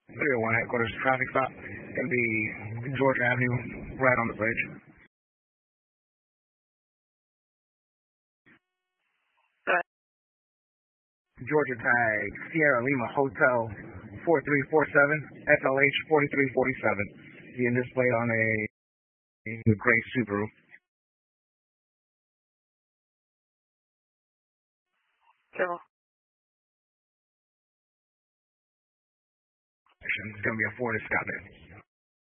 301 headquarters traffic stop. Gonna be Georgia Avenue, right on the bridge. Georgia tag Sierra Lima Hotel 4347 SLH 4347. Being displayed on a gray Subaru. Carol. It's gonna be a Ford Escape.